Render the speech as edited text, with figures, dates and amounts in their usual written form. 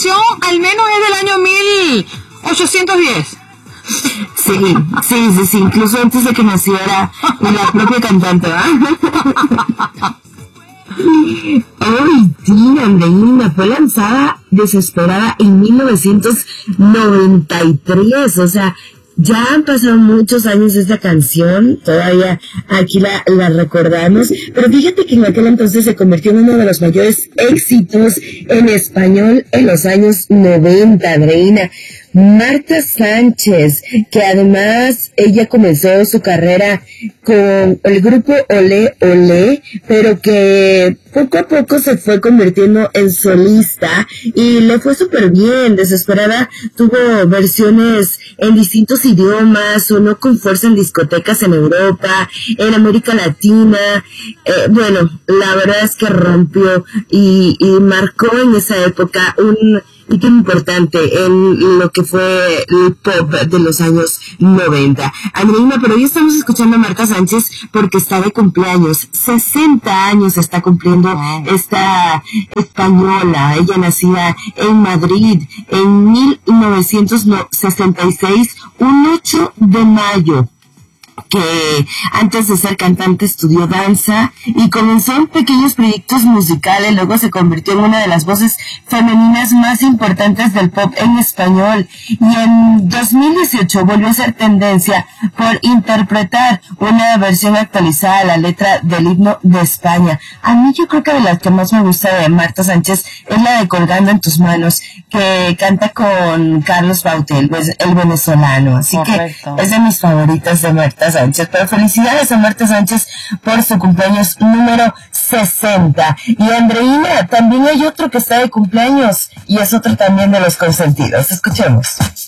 canción al menos es del año 1810. Sí, incluso antes de que naciera la propia cantante, Hoy día, Andreina, fue lanzada Desesperada en 1993, o sea, ya han pasado muchos años de esta canción, todavía aquí la recordamos, pero fíjate que en aquel entonces se convirtió en uno de los mayores éxitos en español en los años 90, Andreina. Marta Sánchez, que además ella comenzó su carrera con el grupo Olé Olé, pero que poco a poco se fue convirtiendo en solista y le fue súper bien. Desesperada tuvo versiones en distintos idiomas, sonó con fuerza en discotecas en Europa, en América Latina. Bueno, la verdad es que rompió y marcó en esa época un hito importante en lo que fue el pop de los años 90. Andreina, pero hoy estamos escuchando a Marta Sánchez porque está de cumpleaños. 60 años está cumpliendo esta española. Ella nacida en Madrid en 1966, un 8 de mayo. Que antes de ser cantante estudió danza y comenzó en pequeños proyectos musicales, luego se convirtió en una de las voces femeninas más importantes del pop en español y en 2018 volvió a ser tendencia por interpretar una versión actualizada a la letra del himno de España. A mí yo creo que de las que más me gusta de Marta Sánchez es la de Colgando en tus manos, que canta con Carlos Bautel, el venezolano, así Correcto. Que es de mis favoritas de Marta Sánchez. Pero felicidades a Marta Sánchez por su cumpleaños número 60. Y Andreina, también hay otro que está de cumpleaños y es otro también de los consentidos. Escuchemos.